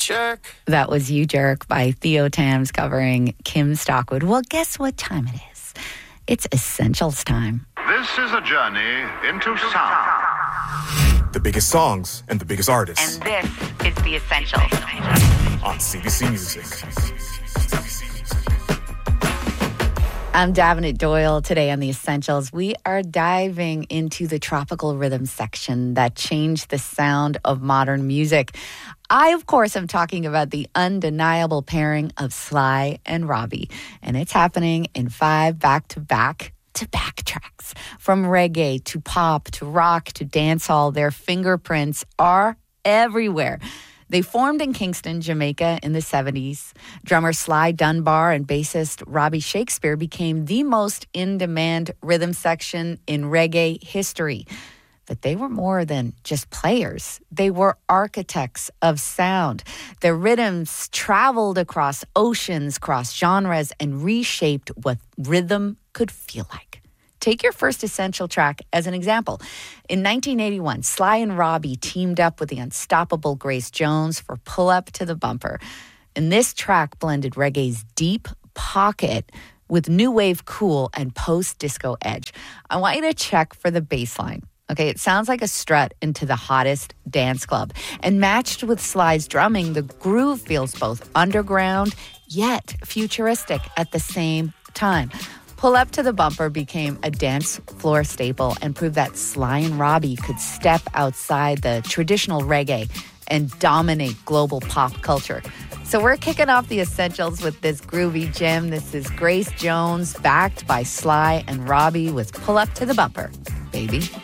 jerk. That was You Jerk by Theo Tams covering Kim Stockwood. Well, guess what time it is? It's Essentials time. This is a journey into sound. The biggest songs and the biggest artists. And this is The Essentials on CBC Music. I'm Davenant Doyle. Today on The Essentials, we are diving into the tropical rhythm section that changed the sound of modern music. I, of course, am talking about the undeniable pairing of Sly and Robbie, and it's happening in 5 back-to-back tracks. From reggae to pop to rock to dancehall, their fingerprints are everywhere. They formed in Kingston, Jamaica in the 70s. Drummer Sly Dunbar and bassist Robbie Shakespeare became the most in-demand rhythm section in reggae history. But they were more than just players. They were architects of sound. Their rhythms traveled across oceans, across genres, and reshaped what rhythm could feel like. Take your first Essential track as an example. In 1981, Sly and Robbie teamed up with the unstoppable Grace Jones for Pull Up to the Bumper. And this track blended reggae's deep pocket with new wave cool and post-disco edge. I want you to check for the bass line. Okay, it sounds like a strut into the hottest dance club. And matched with Sly's drumming, the groove feels both underground yet futuristic at the same time. Pull Up to the Bumper became a dance floor staple and proved that Sly and Robbie could step outside the traditional reggae and dominate global pop culture. So we're kicking off the Essentials with this groovy gem. This is Grace Jones backed by Sly and Robbie with Pull Up to the Bumper, baby.